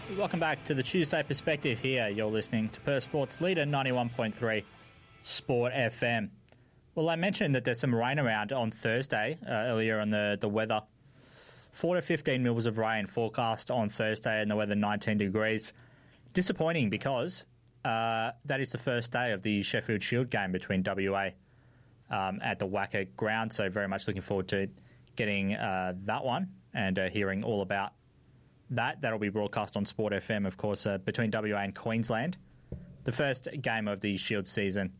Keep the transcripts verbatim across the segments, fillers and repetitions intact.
Welcome back to the Tuesday Perspective here. You're listening to Perth Sports Leader ninety-one point three Sport F M. Well, I mentioned that there's some rain around on Thursday, uh, earlier on the, the weather. four to fifteen mils of rain forecast on Thursday and the weather nineteen degrees. Disappointing because uh, that is the first day of the Sheffield Shield game between W A um, at the Wacker ground, so very much looking forward to getting uh, that one and uh, hearing all about that. That'll be broadcast on Sport F M, of course, uh, between W A and Queensland. The first game of the Shield season.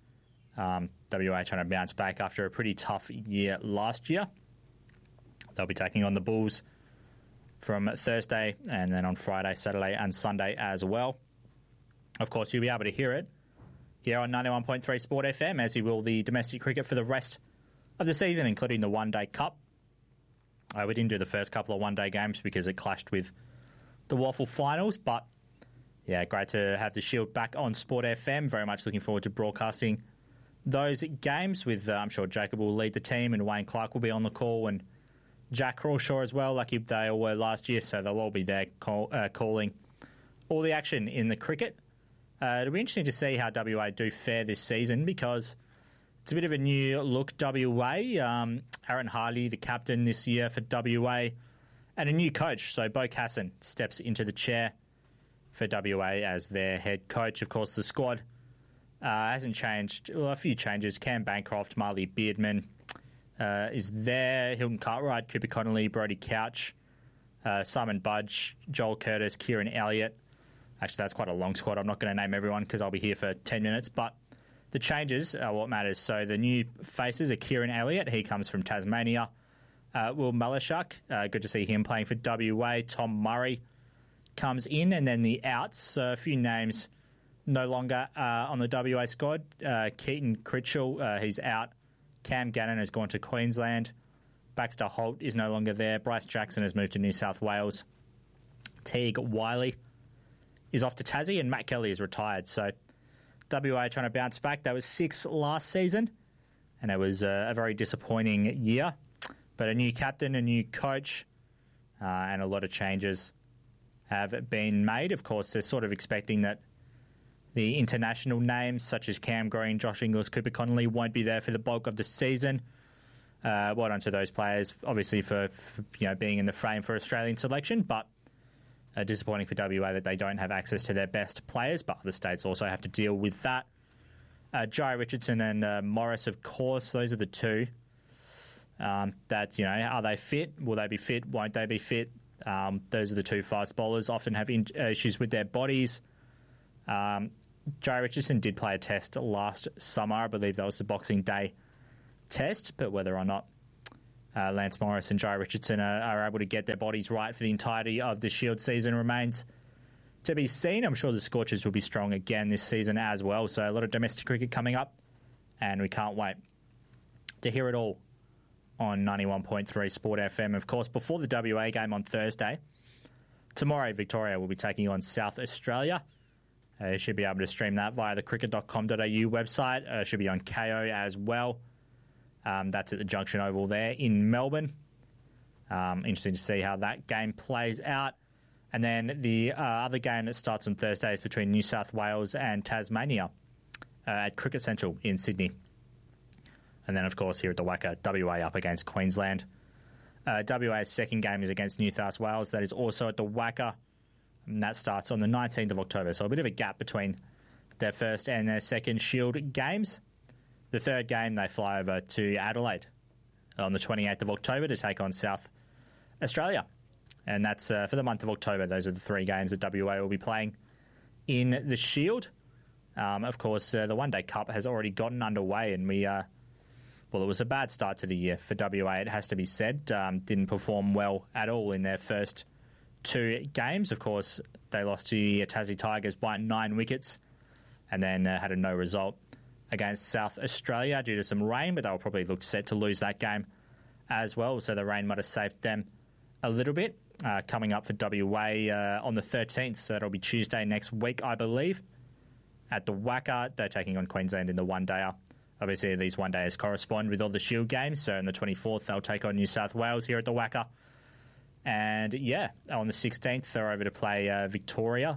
Um, W A trying to bounce back after a pretty tough year last year. They'll be taking on the Bulls from Thursday and then on Friday, Saturday and Sunday as well. Of course, you'll be able to hear it here on ninety-one point three Sport F M, as you will the domestic cricket for the rest of the season, including the One Day Cup. Uh, we didn't do the first couple of one-day games because it clashed with the Waffle finals, but yeah, great to have the Shield back on Sport F M. Very much looking forward to broadcasting those games with, uh, I'm sure Jacob will lead the team and Wayne Clark will be on the call and Jack Crawshaw as well, like they all were last year, so they'll all be there call, uh, calling all the action in the cricket. Uh, it'll be interesting to see how W A do fare this season because it's a bit of a new look W A. Um, Aaron Harley, the captain this year for W A, and a new coach. So Bo Casson steps into the chair for W A as their head coach. Of course, the squad uh, hasn't changed. Well, a few changes. Cam Bancroft, Marley Beardman uh, is there. Hilton Cartwright, Cooper Connolly, Brody Couch, uh, Simon Budge, Joel Curtis, Kieran Elliott. Actually, that's quite a long squad. I'm not going to name everyone because I'll be here for ten minutes, but the changes are what matters. So the new faces are Kieran Elliott. He comes from Tasmania. Uh, Will Malashuk, uh, good to see him playing for W A. Tom Murray comes in. And then the outs, so a few names no longer uh, on the W A squad. Uh, Keaton Critchell, uh, he's out. Cam Gannon has gone to Queensland. Baxter Holt is no longer there. Bryce Jackson has moved to New South Wales. Teague Wiley is off to Tassie. And Matt Kelly is retired. So W A trying to bounce back. That was six last season, and it was a, a very disappointing year. But a new captain, a new coach, uh, and a lot of changes have been made. Of course, they're sort of expecting that the international names, such as Cam Green, Josh Inglis, Cooper Connolly, won't be there for the bulk of the season. Uh, well done to those players, obviously, for, for you know being in the frame for Australian selection, but Uh, disappointing for W A that they don't have access to their best players, but other states also have to deal with that. Uh, Jai Richardson and uh, Morris, of course, those are the two um, that, you know, are they fit? Will they be fit? Won't they be fit? Um, those are the two fast bowlers, often have in- issues with their bodies. Um, Jai Richardson did play a test last summer. I believe that was the Boxing Day test, but whether or not Uh, Lance Morris and Jai Richardson are, are able to get their bodies right for the entirety of the Shield season remains to be seen. I'm sure the Scorchers will be strong again this season as well. So a lot of domestic cricket coming up, and we can't wait to hear it all on ninety-one point three Sport F M. Of course, before the W A game on Thursday, tomorrow Victoria will be taking on South Australia. Uh, you should be able to stream that via the cricket dot com dot a u website. Uh, should be on K O as well. Um, that's at the Junction Oval there in Melbourne. Um, interesting to see how that game plays out. And then the uh, other game that starts on Thursday is between New South Wales and Tasmania uh, at Cricket Central in Sydney. And then, of course, here at the Wacker, W A up against Queensland. Uh, W A's second game is against New South Wales. That is also at the Wacker. And that starts on the nineteenth of October. So a bit of a gap between their first and their second Shield games. The third game, they fly over to Adelaide on the twenty-eighth of October to take on South Australia. And that's uh, for the month of October. Those are the three games that W A will be playing in the Shield. Um, of course, uh, the One Day Cup has already gotten underway, and we, uh, well, it was a bad start to the year for W A, it has to be said. Um, didn't perform well at all in their first two games. Of course, they lost to the Tassie Tigers by nine wickets and then uh, had a no result against South Australia due to some rain, but they'll probably look set to lose that game as well, so the rain might have saved them a little bit. Uh, coming up for W A uh, on the thirteenth, so it'll be Tuesday next week, I believe, at the Wacker. They're taking on Queensland in the one-dayer. Obviously, these one-dayers correspond with all the Shield games, so on the twenty-fourth, they'll take on New South Wales here at the Wacker. And, yeah, on the sixteenth, they're over to play uh, Victoria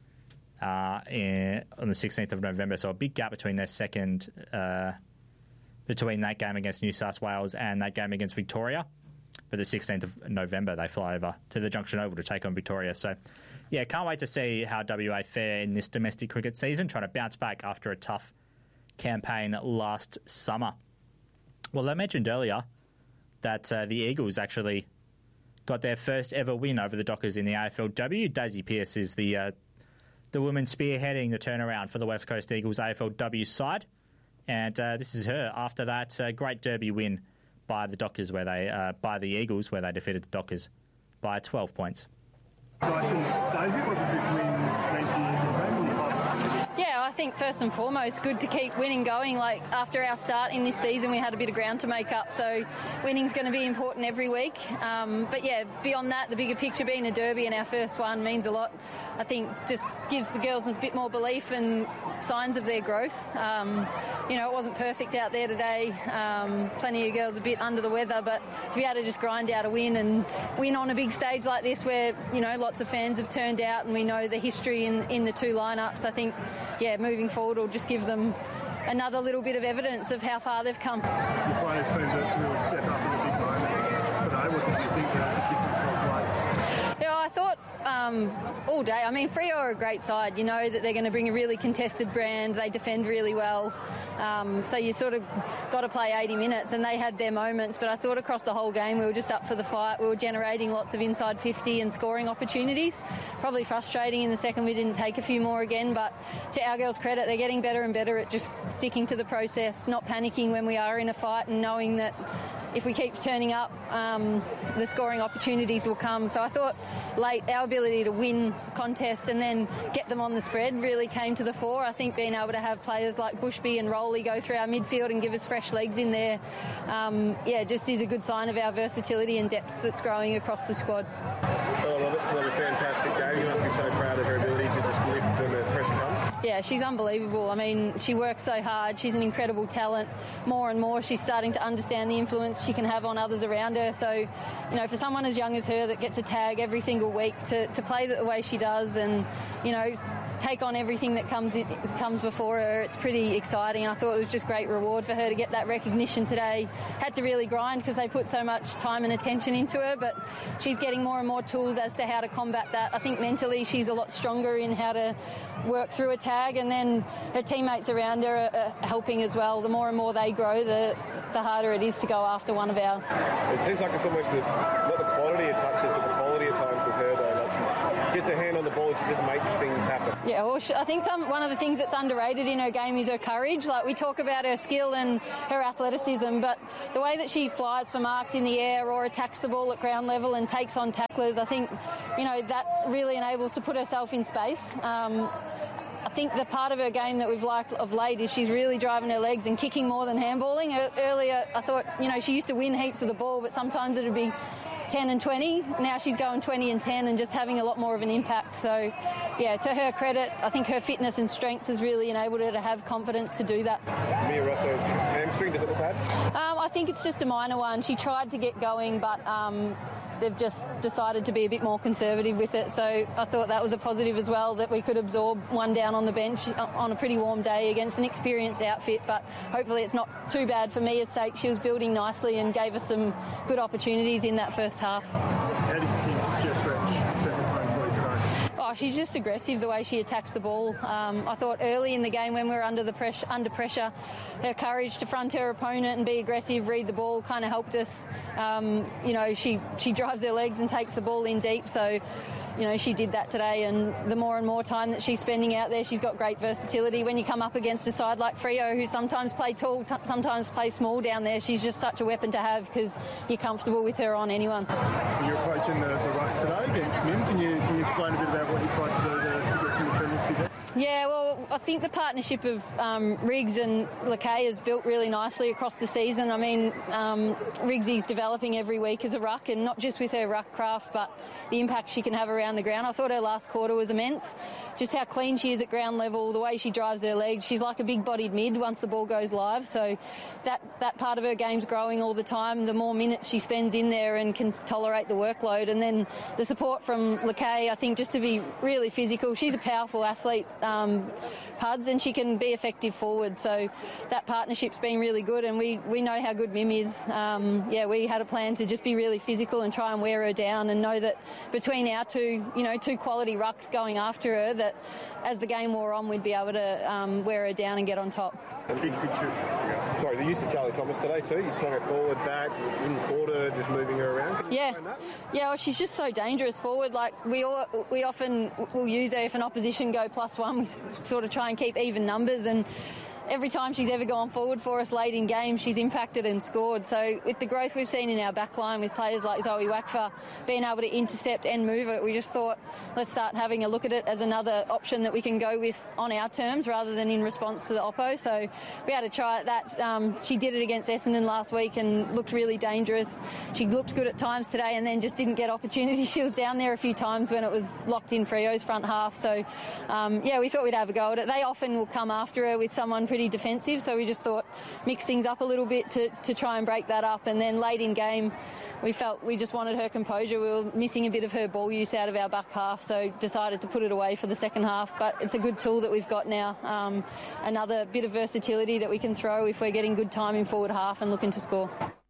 uh, in, on the sixteenth of November. So a big gap between their second, uh, between that game against New South Wales and that game against Victoria. But the sixteenth of November, they fly over to the Junction Oval to take on Victoria. So, yeah, can't wait to see how W A fare in this domestic cricket season, trying to bounce back after a tough campaign last summer. Well, I mentioned earlier that uh, the Eagles actually got their first ever win over the Dockers in the A F L W. Daisy Pearce is the uh, the woman spearheading the turnaround for the West Coast Eagles A F L W side, and uh, this is her after that uh, great derby win by the Dockers, where they uh, by the Eagles, where they defeated the Dockers by twelve points. Congratulations, Daisy. What does this win mean for you as a team? Yeah, I think first and foremost, good to keep winning going. Like after our start in this season, we had a bit of ground to make up, so winning's going to be important every week. Um, but yeah, beyond that, the bigger picture being a derby and our first one means a lot. I think just gives the girls a bit more belief and signs of their growth. Um, you know, it wasn't perfect out there today. Um, plenty of girls a bit under the weather, but to be able to just grind out a win and win on a big stage like this, where you know lots of fans have turned out and we know the history in in the two lineups, I think. Yeah, moving forward will just give them another little bit of evidence of how far they've come. Your players seem to, to really step up in the big moments today. What did you think the difference was like? Yeah, I thought um, all day. I mean, Freo are a great side. You know that they're going to bring a really contested brand. They defend really well. Um, so you sort of got to play eighty minutes, and they had their moments. But I thought across the whole game we were just up for the fight. We were generating lots of inside fifty and scoring opportunities. Probably frustrating in the second we didn't take a few more again. But to our girls' credit, they're getting better and better at just sticking to the process, not panicking when we are in a fight, and knowing that if we keep turning up, um, the scoring opportunities will come. So I thought late our ability to win contest and then get them on the spread really came to the fore. I think being able to have players like Bushby and Rowley go through our midfield and give us fresh legs in there, um, yeah, just is a good sign of our versatility and depth that's growing across the squad. Oh, I love it. It's another fantastic game. You must be so proud of her ability to just lift when the pressure comes. Yeah, she's unbelievable. I mean, she works so hard. She's an incredible talent. More and more, she's starting to understand the influence she can have on others around her. So, you know, for someone as young as her that gets a tag every single week to, to play the way she does and, you know, take on everything that comes in, comes before her, it's pretty exciting. I thought it was just great reward for her to get that recognition today. Had to really grind because they put so much time and attention into her, but she's getting more and more tools as to how to combat that. I think mentally she's a lot stronger in how to work through a tag, and then her teammates around her are, are helping as well. The more and more they grow, the the harder it is to go after one of ours. It seems like it's almost the, not the quantity of touches, but the quality of times with her, though. Like she gets her hand on the ball, she just makes things happen. Yeah, well, I think some one of the things that's underrated in her game is her courage. Like, we talk about her skill and her athleticism, but the way that she flies for marks in the air or attacks the ball at ground level and takes on tacklers, I think, you know, that really enables to put herself in space. Um, I think the part of her game that we've liked of late is she's really driving her legs and kicking more than handballing. Earlier, I thought, you know, she used to win heaps of the ball, but sometimes it would be ten and twenty. Now she's going twenty and ten and just having a lot more of an impact. So, yeah, to her credit, I think her fitness and strength has really enabled her to have confidence to do that. Mia Rosso's hamstring, does it look bad? Um, I think it's just a minor one. She tried to get going, but um, they've just decided to be a bit more conservative with it. So I thought that was a positive as well, that we could absorb one down on the bench on a pretty warm day against an experienced outfit. But hopefully it's not too bad for Mia's sake. She was building nicely and gave us some good opportunities in that first half. How do you think Jess French set the tone for you today? Oh, she's just aggressive the way she attacks the ball. Um, I thought early in the game when we were under the press- under pressure, her courage to front her opponent and be aggressive, read the ball, kind of helped us. Um, you know, she, she drives her legs and takes the ball in deep, so, you know, she did that today, and the more and more time that she's spending out there, she's got great versatility. When you come up against a side like Freo, who sometimes play tall, t- sometimes play small down there, she's just such a weapon to have because you're comfortable with her on anyone. You're approaching the, the ruck today against Mim. Can you, can you explain a bit about what you tried to do to, to get some ascendancy there? Yeah, well, I think the partnership of um, Riggs and Lakay has built really nicely across the season. I mean, um, Riggsy's developing every week as a ruck, and not just with her ruck craft, but the impact she can have around the ground. I thought her last quarter was immense. Just how clean she is at ground level, the way she drives her legs. She's like a big-bodied mid once the ball goes live, so that, that part of her game's growing all the time. The more minutes she spends in there and can tolerate the workload. And then the support from Lakay, I think, just to be really physical. She's a powerful athlete. Um, Puds, and she can be effective forward, so that partnership's been really good, and we, we know how good Mim is. Um, yeah, we had a plan to just be really physical and try and wear her down, and know that between our two, you know, two quality rucks going after her, that as the game wore on, we'd be able to um, wear her down and get on top. Big picture. Sorry, the use of Charlie Thomas today too. You swung it forward, back, in the quarter, just moving her around. Can you yeah, explain that? yeah. Well, she's just so dangerous forward. Like we all, we often will use her if an opposition go plus one. We sort of try and keep even numbers, and every time she's ever gone forward for us late in games, she's impacted and scored. So with the growth we've seen in our back line with players like Zoe Wakfa being able to intercept and move it, we just thought, let's start having a look at it as another option that we can go with on our terms rather than in response to the oppo. So we had to try that. Um, she did it against Essendon last week and looked really dangerous. She looked good at times today and then just didn't get opportunities. She was down there a few times when it was locked in Freo's front half. So, um, yeah, we thought we'd have a go at it. They often will come after her with someone pretty defensive, so we just thought mix things up a little bit to, to try and break that up. And then late in game, we felt we just wanted her composure. We were missing a bit of her ball use out of our back half, so decided to put it away for the second half. But it's a good tool that we've got now. Um, another bit of versatility that we can throw if we're getting good time in forward half and looking to score.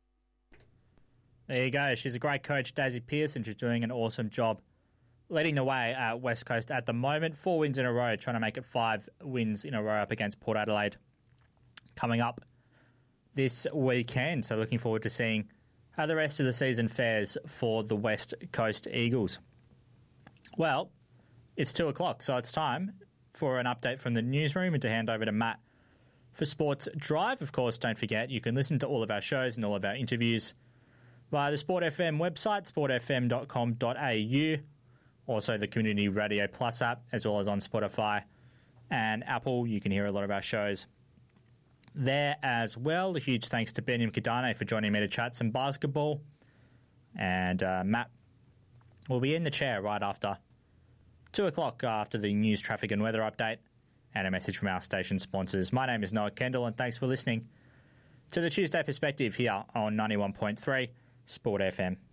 There you go. She's a great coach, Daisy Pearson. She's doing an awesome job leading the way at West Coast at the moment. Four wins in a row, trying to make it five wins in a row up against Port Adelaide coming up this weekend. So looking forward to seeing how the rest of the season fares for the West Coast Eagles. Well, it's two o'clock, so it's time for an update from the newsroom and to hand over to Matt for Sports Drive. Of course, don't forget, you can listen to all of our shows and all of our interviews via the Sport F M website, sport f m dot com dot a u. Also the Community Radio Plus app, as well as on Spotify and Apple. You can hear a lot of our shows there as well. A huge thanks to Benyam Kidane for joining me to chat some basketball. And uh, Matt will be in the chair right after two o'clock after the news, traffic and weather update and a message from our station sponsors. My name is Noah Kendall, and thanks for listening to the Tuesday Perspective here on ninety-one point three Sport F M.